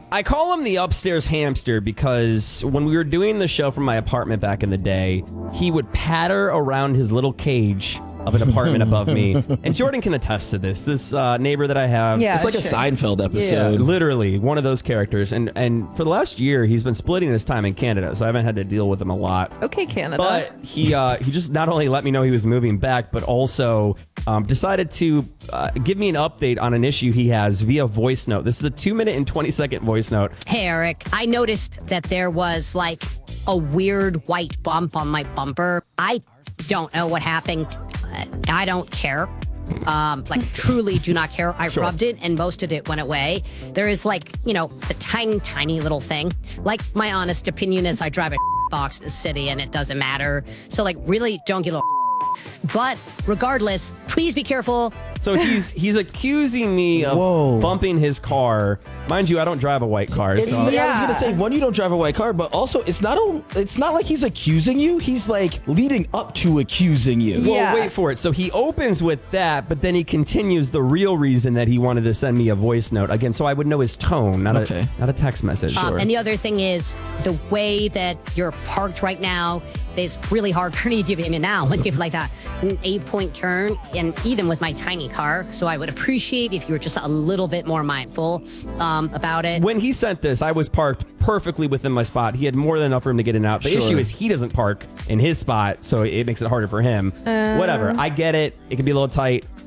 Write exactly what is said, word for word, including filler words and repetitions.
I call him the upstairs hamster because when we were doing the show from my apartment back in the day, he would patter around his little cage of an apartment above me. And Jordan can attest to this. This uh, neighbor that I have. Yeah, It's like sure. a Seinfeld Yeah, episode. literally one of those characters. And and for the last year, he's been splitting his time in Canada, so I haven't had to deal with him a lot. Okay, Canada. But he uh, he just not only let me know he was moving back, but also um, decided to uh, give me an update on an issue he has via voice note. This is a two minute and twenty second voice note. Hey, Eric, I noticed that there was like a weird white bump on my bumper. I don't know what happened. Uh, I don't care. Um, like, truly do not care. I Sure. rubbed it and most of it went away. There is like, you know, a tiny, tiny little thing. Like, my honest opinion is I drive a box in the city and it doesn't matter. So, like, really don't give a But regardless, please be careful. So he's he's accusing me of Whoa. bumping his car. Mind you, I don't drive a white car. It's, So yeah, I was Yeah. gonna say, one, you don't drive a white car, but also it's not a, it's not like he's accusing you. He's like leading up to accusing you. Well, Yeah. wait for it. So he opens with that, but then he continues the real reason that he wanted to send me a voice note again, so I would know his tone, not Okay. a not a text message. Um, and the other thing is the way that you're parked right now. It's really hard for me to give him now when you have like that an eight-point turn, and even with my tiny car. So I would appreciate if you were just a little bit more mindful um, about it. When he sent this, I was parked perfectly within my spot. He had more than enough room to get in and out. The Sure. issue is he doesn't park in his spot, so it makes it harder for him. Whatever. I get it. It can be a little tight.